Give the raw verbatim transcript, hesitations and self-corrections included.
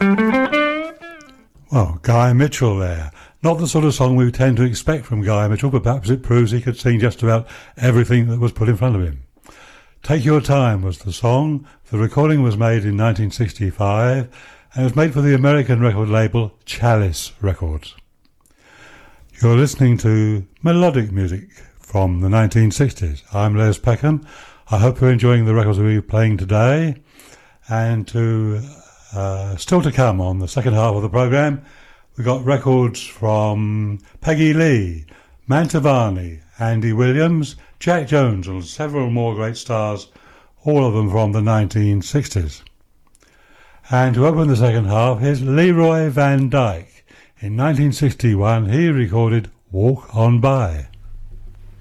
Well, Guy Mitchell there. Not the sort of song we tend to expect from Guy Mitchell, but perhaps it proves he could sing just about everything that was put in front of him. Take Your Time was the song. The recording was made in nineteen sixty-five and was made for the American record label Chalice Records. You're listening to melodic music from the nineteen sixties. I'm Les Peckham. I hope you're enjoying the records we're playing today. And to uh, still to come on the second half of the programme, we got records from Peggy Lee, Mantovani, Andy Williams, Jack Jones and several more great stars, all of them from the nineteen sixties. And to open the second half, here's Leroy Van Dyke. In nineteen sixty-one, he recorded Walk On By.